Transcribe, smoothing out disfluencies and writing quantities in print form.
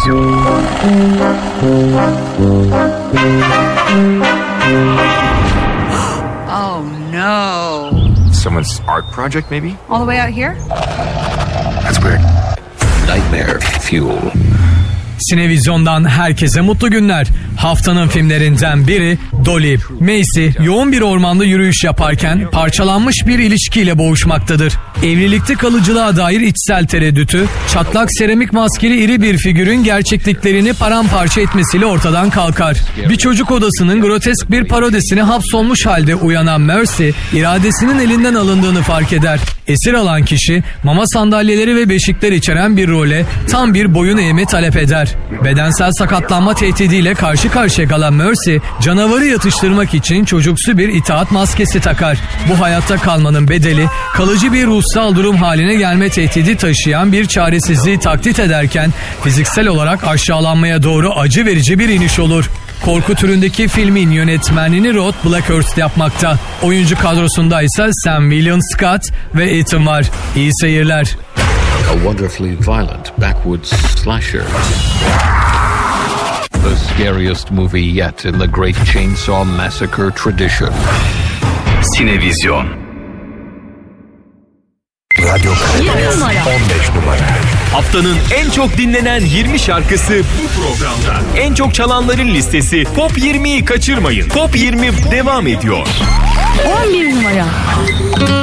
Oh no. Someone's art project maybe? All the way out here? That's weird. Nightmare Fuel. Sinevizyon'dan herkese mutlu günler. Haftanın filmlerinden biri Dolly. Macy yoğun bir ormanda yürüyüş yaparken parçalanmış bir ilişkiyle boğuşmaktadır. Evlilikte kalıcılığa dair içsel tereddütü, çatlak seramik maskeli iri bir figürün gerçekliklerini paramparça etmesiyle ortadan kalkar. Bir çocuk odasının grotesk bir parodisine hapsolmuş halde uyanan Mercy, iradesinin elinden alındığını fark eder. Esir alan kişi, mama sandalyeleri ve beşikler içeren bir role tam bir boyun eğme talep eder. Bedensel sakatlanma tehdidiyle karşı karşıya kalan Mercy, canavarı yatıştırmak için çocuksu bir itaat maskesi takar. Bu hayatta kalmanın bedeli, kalıcı bir ruhsal durum haline gelme tehdidi taşıyan bir çaresizliği taklit ederken, fiziksel olarak aşağılanmaya doğru acı verici bir iniş olur. Korku türündeki filmin yönetmenliğini Rod Blackhurst yapmakta. Oyuncu kadrosunda ise Sam William Scott ve Ethan var. İyi seyirler. A wonderfully violent backwoods slasher. The scariest movie yet in the Great Chainsaw Massacre tradition. Sinevizyon. Radyo Karadeniz 15 numara. Haftanın en çok dinlenen 20 şarkısı bu programda. En çok çalanların listesi Top 20'yi kaçırmayın. Top 20 devam ediyor. 11 numara.